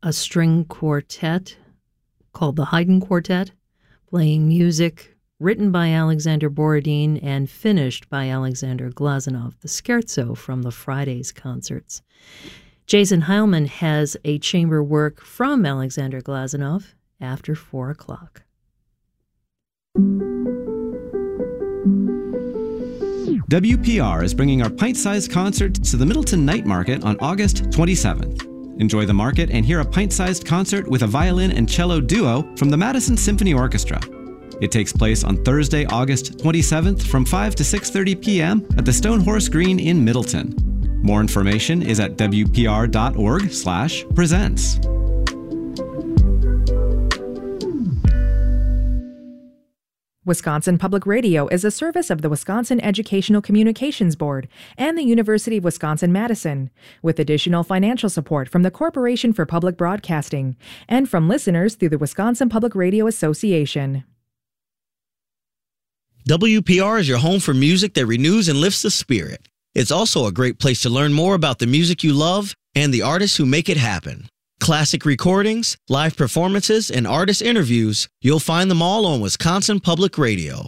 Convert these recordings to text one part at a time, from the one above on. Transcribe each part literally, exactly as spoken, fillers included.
a string quartet called the Haydn Quartet, playing music written by Alexander Borodin and finished by Alexander Glazunov, the scherzo from the Friday's concerts. Jason Heilman has a chamber work from Alexander Glazunov after four o'clock. W P R is bringing our pint-sized concert to the Middleton Night Market on August twenty-seventh. Enjoy the market and hear a pint-sized concert with a violin and cello duo from the Madison Symphony Orchestra. It takes place on Thursday, August twenty-seventh from five to six thirty p.m. at the Stone Horse Green in Middleton. More information is at w p r dot org slash presents. Wisconsin Public Radio is a service of the Wisconsin Educational Communications Board and the University of Wisconsin-Madison, with additional financial support from the Corporation for Public Broadcasting and from listeners through the Wisconsin Public Radio Association. W P R is your home for music that renews and lifts the spirit. It's also a great place to learn more about the music you love and the artists who make it happen. Classic recordings, live performances, and artist interviews, you'll find them all on Wisconsin Public Radio.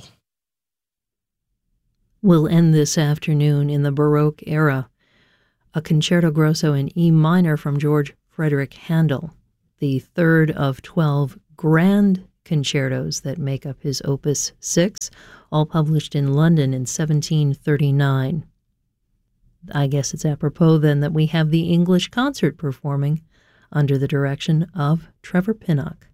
We'll end this afternoon in the Baroque era, a concerto grosso in E minor from George Frederick Handel, the third of twelve grand concertos that make up his Opus six, all published in London in seventeen thirty-nine. I guess it's apropos then that we have the English concert performing under the direction of Trevor Pinnock.